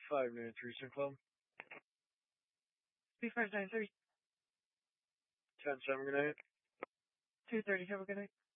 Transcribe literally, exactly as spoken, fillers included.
Five minutes, Research Club. B five nine three. Ten seven, good night. two thirty, have a good night.